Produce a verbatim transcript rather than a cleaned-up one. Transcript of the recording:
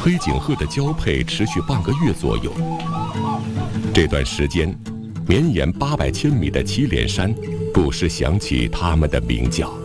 黑颈鹤的交配持续半个月左右。这段时间，绵延八百千米的祁连山不时响起它们的鸣叫。